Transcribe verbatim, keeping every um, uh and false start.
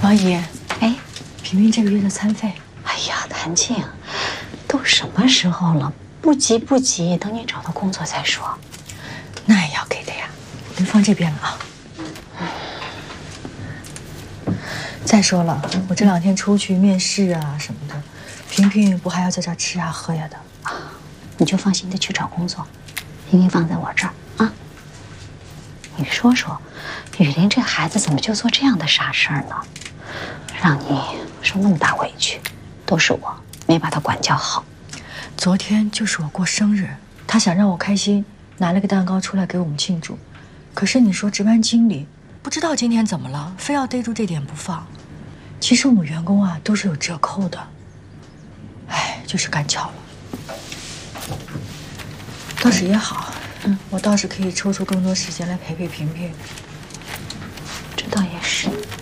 王姨， 哎， 平平这个月的餐费。 哎呀，谭静，都什么时候了，不急不急，等你找到工作再说。 那也要给的呀，您放这边了啊。再说了，我这两天出去面试啊什么的，平平不还要在这儿吃呀喝呀的啊？你就放心的去找工作，平平放在我这儿啊。你说说，雨林这孩子怎么就做这样的傻事儿呢？让你受那么大委屈，都是我没把他管教好。 昨天就是我过生日，他想让我开心，拿了个蛋糕出来给我们庆祝。可是你说值班经理不知道今天怎么了，非要逮住这点不放。其实我们员工啊都是有折扣的，哎，就是赶巧了。倒是也好，嗯，我倒是可以抽出更多时间来陪陪平平。 这倒也是。